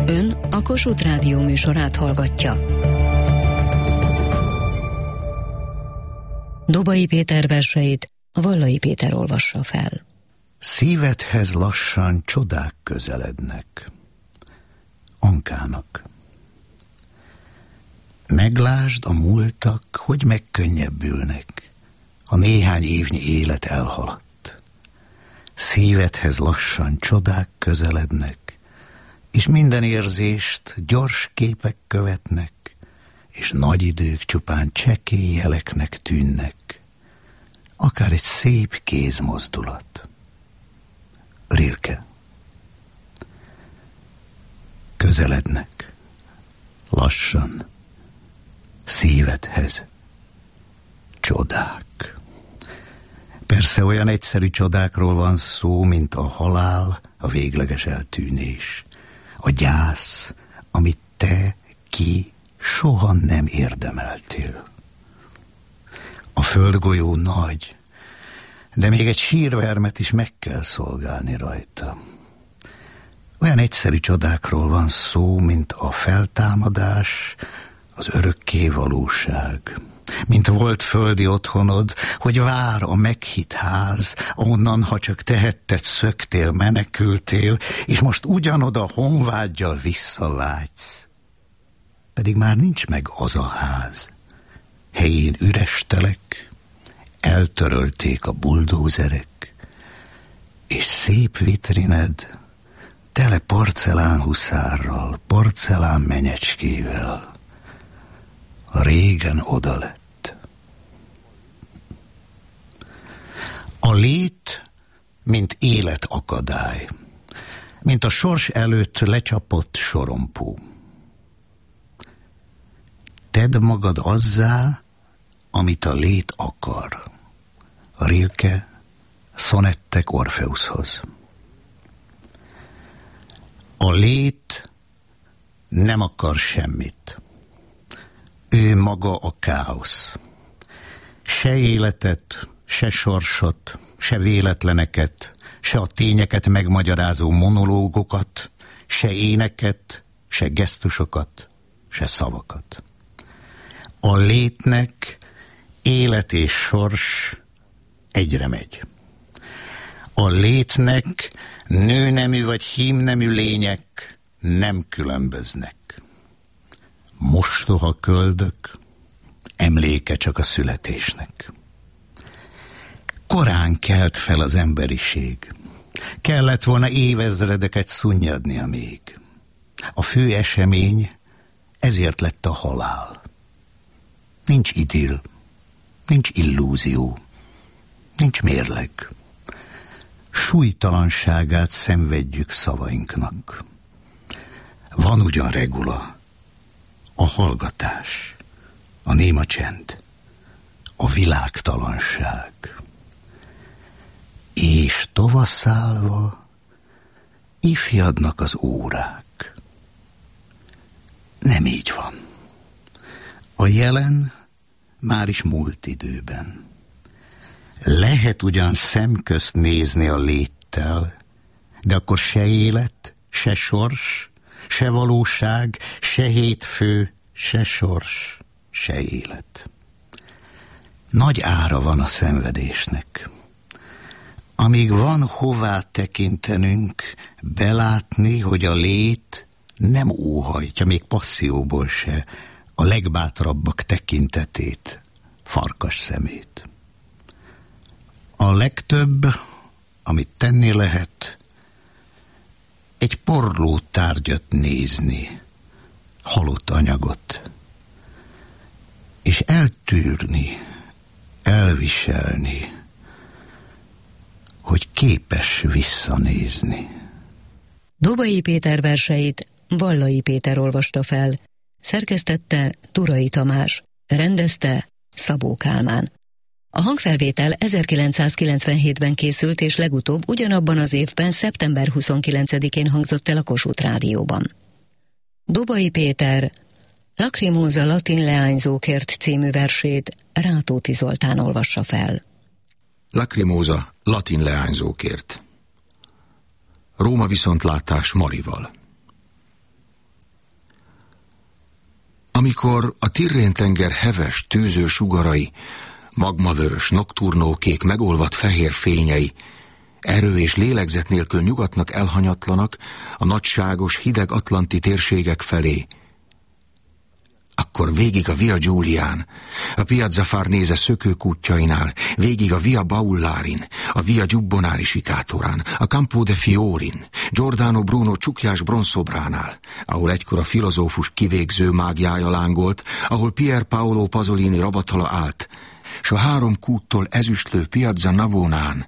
Ön a Kossuth Rádió műsorát hallgatja. Dobai Péter verseit Vallai Péter olvassa fel. Szívedhez lassan csodák közelednek. Ankának. Meglásd a múltak, hogy megkönnyebbülnek, ha néhány évnyi élet elhaladt. Szívedhez lassan csodák közelednek, és minden érzést gyors képek követnek, és nagy idők csupán csekély jeleknek tűnnek, akár egy szép kézmozdulat. Rilke. Közelednek, lassan, szívedhez csodák. Persze olyan egyszerű csodákról van szó, mint a halál, a végleges eltűnés, a gyász, amit te, ki soha nem érdemeltél. A földgolyó nagy, de még egy sírvermet is meg kell szolgálni rajta. Olyan egyszerű csodákról van szó, mint a feltámadás, az örökké valóság. Mint volt földi otthonod, hogy vár a meghitt ház, onnan, ha csak tehetted, szöktél, menekültél, és most ugyanoda honvággyal visszavágysz. Pedig már nincs meg az a ház. Helyén üres telek, eltörölték a buldózerek, és szép vitrined tele porcelánhuszárral, porcelán menyecskével. Régen oda lett. A lét, mint életakadály, mint a sors előtt lecsapott sorompó. Tedd magad azzá, amit a lét akar. Rilke, Szonettek Orfeuszhoz. A lét nem akar semmit. Ő maga a káosz. Se életet, se sorsot, se véletleneket, se a tényeket megmagyarázó monológokat, se éneket, se gesztusokat, se szavakat. A létnek élet és sors egyre megy. A létnek nőnemű vagy hímnemű lények nem különböznek. Mostoha köldök, emléke csak a születésnek. Korán kelt fel az emberiség. Kellett volna évezredeket szunnyadnia még. A fő esemény ezért lett a halál. Nincs idill, nincs illúzió, nincs mérleg. Súlytalanságát szenvedjük szavainknak. Van ugyan regula, a hallgatás, a néma csend, a világtalanság. És tovasszálva ifjadnak az órák. Nem így van. A jelen már is múlt időben. Lehet ugyan szemközt nézni a léttel, de akkor se élet, se sors, se valóság, se hétfő, se sors, se élet. Nagy ára van a szenvedésnek. Amíg van hová tekintenünk, belátni, hogy a lét nem óhajtja, még passzióból se, a legbátrabbak tekintetét, farkas szemét. A legtöbb, amit tenni lehet, egy porló tárgyat nézni, halott anyagot, és eltűrni, elviselni, hogy képes visszanézni. Dobai Péter verseit Vallai Péter olvasta fel, szerkesztette Turai Tamás, rendezte Szabó Kálmán. A hangfelvétel 1997-ben készült, és legutóbb ugyanabban az évben, szeptember 29-én hangzott el a Kossuth Rádióban. Dobai Péter Lacrimóza latin leányzókért című versét Rátóti Zoltán olvassa fel. Lacrimóza latin leányzókért. Róma viszontlátás Marival. Amikor a Tirrén-tenger heves, tűző sugarai, magmavörös nokturnókék megolvadt fehér fényei, erő és lélegzet nélkül nyugatnak elhanyatlanak a nagyságos, hideg atlanti térségek felé, akkor végig a Via Giulián, a Piazza Farnese szökőkútjainál, végig a Via Baullarin, a Via Giubbonari sikátorán, a Campo de Fiorin, Giordano Bruno csukjás bronzszobránál, ahol egykor a filozófus kivégző mágiája lángolt, ahol Pier Paolo Pasolini rabathala állt, s a 3 kúttól ezüstlő Piazza Navonán,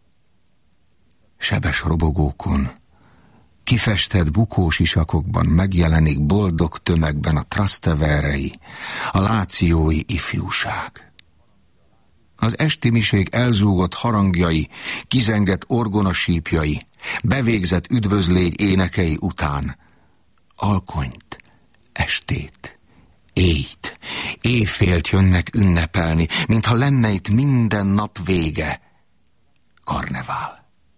sebes robogókon, kifestett bukós isakokban megjelenik boldog tömegben a Trasteverei, a lációi ifjúság. Az esti miség elzúgott harangjai, kizengett orgonasípjai, bevégzett üdvözlégy énekei után alkonyt, estét, éjt, éjfélt jönnek ünnepelni, mintha lenne itt minden nap vége. Karnevál.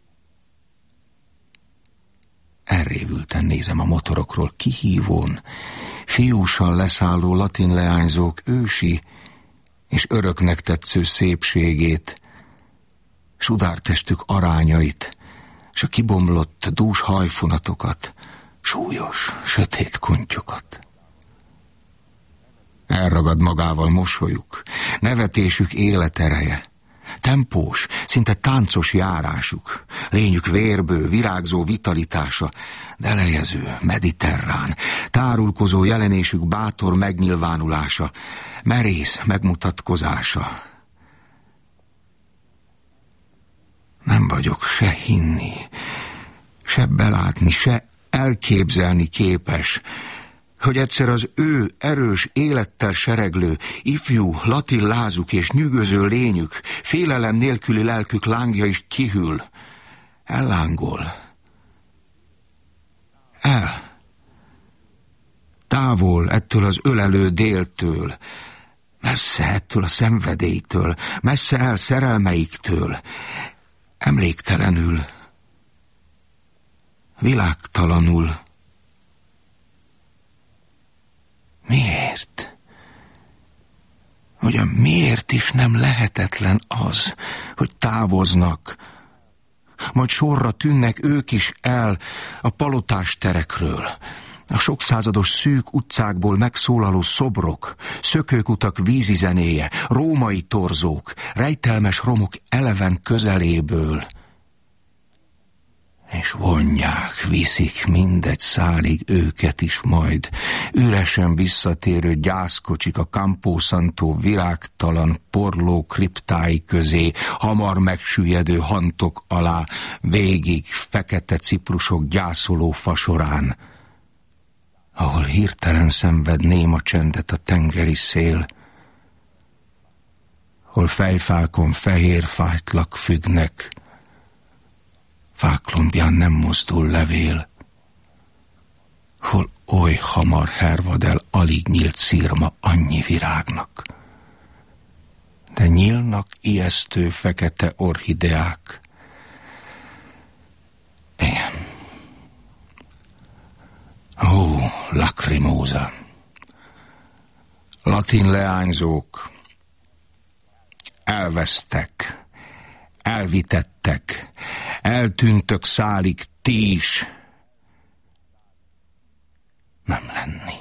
Elrévülten nézem a motorokról kihívón, fiúsan leszálló latin leányzók ősi és öröknek tetsző szépségét, sudártestük arányait, s a kibomlott dús hajfonatokat, súlyos, sötét kuntjukat. Elragad magával mosolyuk, nevetésük életereje, tempós, szinte táncos járásuk, lényük vérbő, virágzó vitalitása, delejező, mediterrán, tárulkozó jelenésük bátor megnyilvánulása, merész megmutatkozása. Nem vagyok se hinni, se belátni, se elképzelni képes, hogy egyszer az ő erős élettel sereglő, ifjú, latin lázuk és nyűgöző lényük, félelem nélküli lelkük lángja is kihűl, ellángol. Távol ettől az ölelő déltől, messze ettől a szenvedélytől, messze el szerelmeiktől, emléktelenül, világtalanul. Miért? Ugyan miért is nem lehetetlen az, hogy távoznak, majd sorra tűnnek ők is el a palotás terekről, a sokszázados szűk utcákból megszólaló szobrok, szökőkutak vízizenéje, római torzók, rejtelmes romok eleven közeléből, és vonják, viszik mindegy szálig őket is majd, üresen visszatérő gyászkocsik a Campo Santo virágtalan porló kriptái közé, hamar megsüllyedő hantok alá, végig fekete ciprusok gyászoló fasorán, ahol hirtelen szenved néma csendet a tengeri szél, hol fejfákon fehér fájtlak függnek, fáklombján nem mozdul levél, hol oly hamar hervad el alig nyílt szírma annyi virágnak. De nyílnak ijesztő fekete orchideák. Igen. Ó, Lacrimosa! Latin leányzók elvesztek, elvitettek, eltűntök szálig ti is. Nem lenni,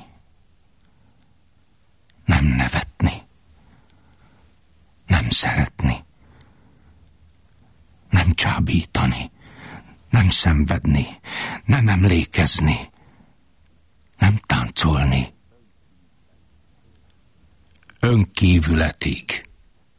nem nevetni, nem szeretni, nem csábítani, nem szenvedni, nem emlékezni, nem táncolni. Önkívületig,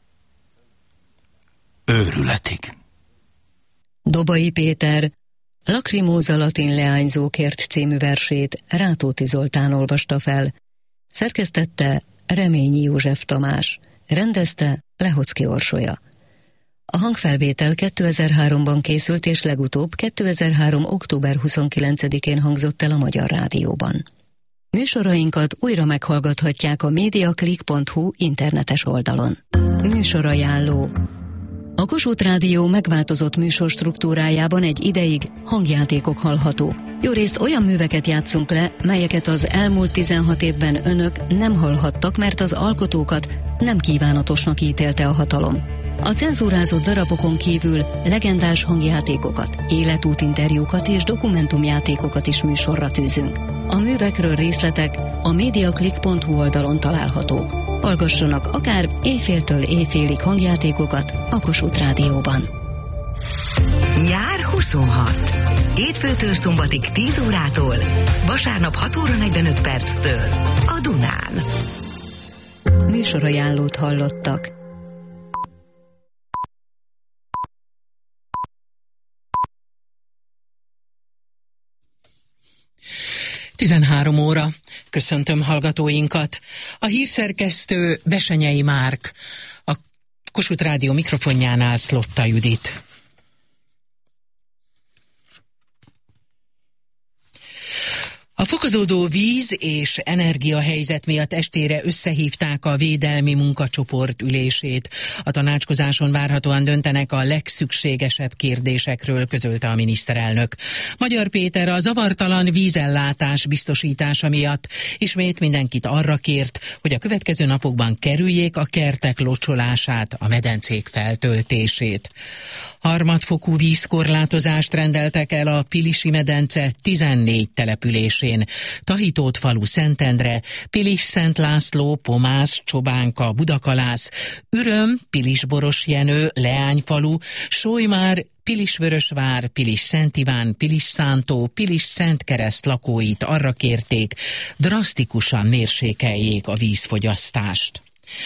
őrületig. Dobai Péter Lacrimosa latin leányzókért című versét Rátóti Zoltán olvasta fel, szerkesztette Reményi József Tamás, rendezte Lehocki Orsolya. A hangfelvétel 2003-ban készült, és legutóbb 2003. október 29-én hangzott el a Magyar Rádióban. Műsorainkat újra meghallgathatják a mediaclick.hu internetes oldalon. Műsorajánló. A Kossuth Rádió megváltozott műsorstruktúrájában egy ideig hangjátékok hallhatók. Jórészt olyan műveket játszunk le, melyeket az elmúlt 16 évben önök nem hallhattak, mert az alkotókat nem kívánatosnak ítélte a hatalom. A cenzúrázott darabokon kívül legendás hangjátékokat, életútinterjúkat és dokumentumjátékokat is műsorra tűzünk. A művekről részletek a mediaclick.hu oldalon találhatók. Hallgassanak akár éjféltől éjfélig hangjátékokat a Kossuth Rádióban. Nyár 26. Hétfőtől szombatig 10 órától, vasárnap 6 óra 45 perctől a Dunán. Műsorajánlót hallottak. Tizenhárom óra. Köszöntöm hallgatóinkat. A hírszerkesztő Besenyei Márk, a Kossuth Rádió mikrofonjánál Szlotta Judit. A fokozódó víz- és energiahelyzet miatt estére összehívták a védelmi munkacsoport ülését. A tanácskozáson várhatóan döntenek a legszükségesebb kérdésekről, közölte a miniszterelnök. Magyar Péter a zavartalan vízellátás biztosítása miatt ismét mindenkit arra kért, hogy a következő napokban kerüljék a kertek locsolását, a medencék feltöltését. Harmadfokú vízkorlátozást rendeltek el a Pilisi medence 14 településén. Tahitót-falu, Szentendre, Pilis-Szent László, Pomász, Csobánka, Budakalász, Üröm, Pilis-Borosjenő, Leányfalu, Solymár, Pilis-Vörösvár, Pilis-Szent Iván, Pilis-Szántó, Pilis-Szentkereszt lakóit arra kérték, drasztikusan mérsékeljék a vízfogyasztást.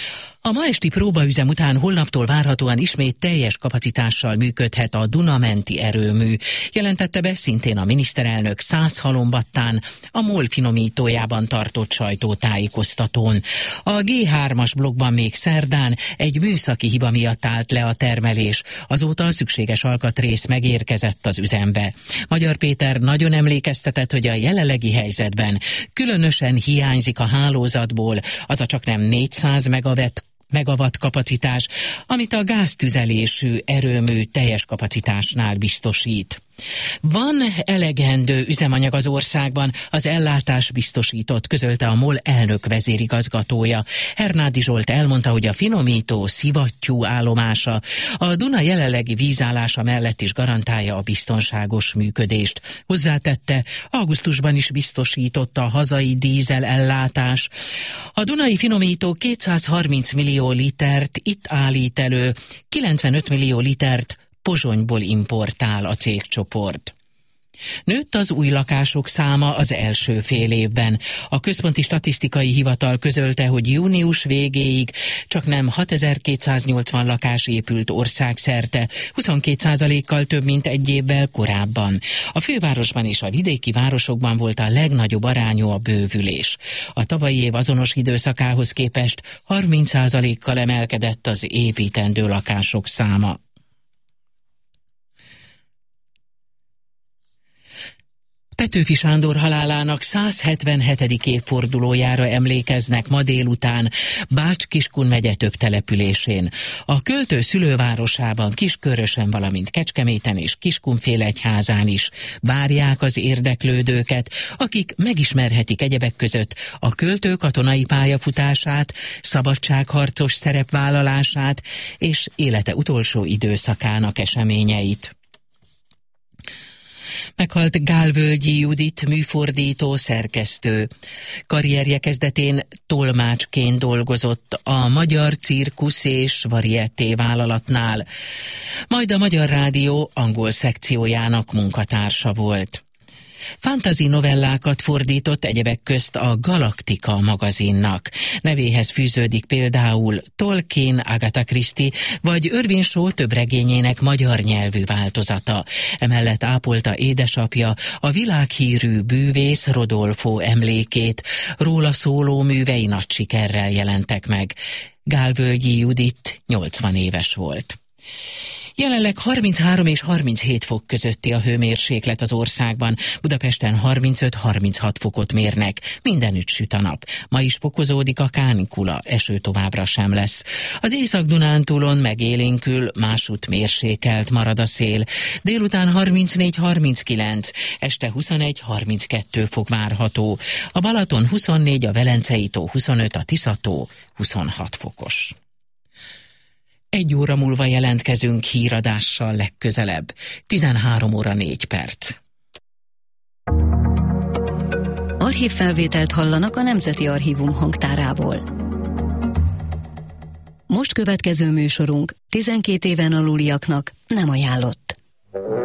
A ma esti próbaüzem után holnaptól várhatóan ismét teljes kapacitással működhet a Duna-menti erőmű, jelentette be szintén a miniszterelnök Szászhalombattán a MOL finomítójában tartott sajtótájékoztatón. A G3-as blokkban még szerdán egy műszaki hiba miatt állt le a termelés, azóta a szükséges alkatrész megérkezett az üzembe. Magyar Péter nagyon emlékeztetett, hogy a jelenlegi helyzetben különösen hiányzik a hálózatból az a csaknem 400 megawatt kapacitás, amit a gáztüzelésű erőmű teljes kapacitásnál biztosít. Van elegendő üzemanyag az országban, az ellátás biztosított, közölte a MOL elnök vezérigazgatója. Hernádi Zsolt elmondta, hogy a finomító szivattyú állomása a Duna jelenlegi vízállása mellett is garantálja a biztonságos működést. Hozzátette, augusztusban is biztosította a hazai dízel ellátás. A dunai finomító 230 millió litert itt állít elő, 95 millió litert Pozsonyból importál a cégcsoport. Nőtt az új lakások száma az első fél évben. A Központi Statisztikai Hivatal közölte, hogy június végéig csaknem 6280 lakás épült országszerte, 22%-kal több, mint egy évvel korábban. A fővárosban és a vidéki városokban volt a legnagyobb arányú a bővülés. A tavalyi év azonos időszakához képest 30%-kal emelkedett az építendő lakások száma. Petőfi Sándor halálának 177. évfordulójára emlékeznek ma délután Bács-Kiskun megye több településén. A költő szülővárosában, Kiskörösen, valamint Kecskeméten és Kiskunfélegyházán is várják az érdeklődőket, akik megismerhetik egyebek között a költő katonai pályafutását, szabadságharcos szerepvállalását és élete utolsó időszakának eseményeit. Meghalt Gálvölgyi Judit, műfordító, szerkesztő. Karrierje kezdetén tolmácsként dolgozott a Magyar Cirkusz és Varieté vállalatnál, majd a Magyar Rádió angol szekciójának munkatársa volt. Fantasy novellákat fordított egyebek közt a Galaktika magazinnak. Nevéhez fűződik például Tolkien, Agatha Christie vagy Irving Shaw több regényének magyar nyelvű változata. Emellett ápolta édesapja a világhírű bűvész Rodolfo emlékét. Róla szóló művei nagy sikerrel jelentek meg. Gálvölgyi Judit 80 éves volt. Jelenleg 33 és 37 fok közötti a hőmérséklet az országban. Budapesten 35-36 fokot mérnek, mindenütt süt a nap. Ma is fokozódik a kánikula, eső továbbra sem lesz. Az Észak-Dunántúlon megélénkül, másút mérsékelt marad a szél. Délután 34-39, este 21-32 fok várható. A Balaton 24, a Velencei tó 25, a Tisza-tó 26 fokos. 1 óra múlva jelentkezünk híradással legközelebb. 13 óra 4 perc. Archívfelvételt hallanak a Nemzeti Archívum hangtárából. Most következő műsorunk 12 éven aluliaknak nem ajánlott.